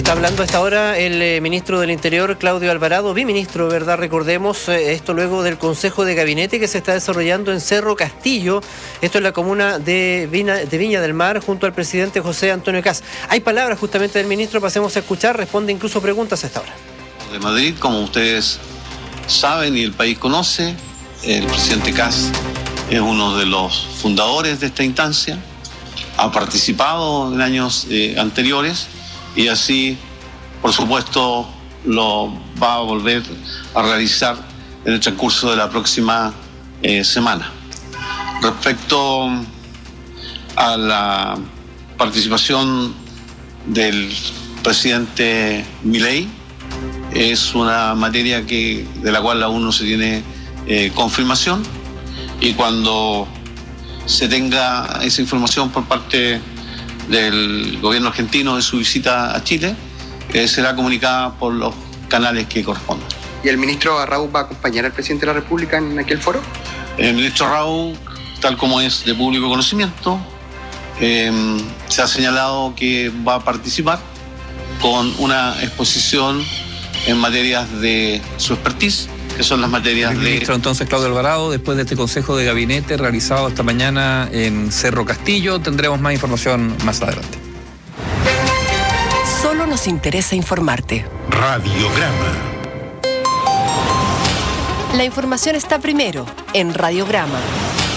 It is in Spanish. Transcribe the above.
Está hablando a esta hora el ministro del Interior, Claudio Alvarado, biministro, ¿verdad? Recordemos esto luego del Consejo de Gabinete que se está desarrollando en Cerro Castillo, esto en la comuna de Viña del Mar, junto al presidente José Antonio Kast. Hay palabras justamente del ministro, pasemos a escuchar, responde incluso preguntas a esta hora. De Madrid, como ustedes saben y el país conoce, el presidente Kast es uno de los fundadores de esta instancia, ha participado en años anteriores y así, por supuesto, lo va a volver a realizar en el transcurso de la próxima semana. Respecto a la participación del presidente Milei, es una materia de la cual aún no se tiene confirmación, y cuando se tenga esa información por parte del gobierno argentino de su visita a Chile, será comunicada por los canales que correspondan. ¿Y el ministro Raúl va a acompañar al presidente de la República en aquel foro? El ministro Raúl, tal como es de público conocimiento, se ha señalado que va a participar con una exposición en materias de su expertise, que son las materias el ministro entonces Claudio Alvarado, después de este consejo de gabinete realizado esta mañana en Cerro Castillo. Tendremos más información más adelante. Solo nos interesa informarte. Radiograma. La información está primero en Radiograma.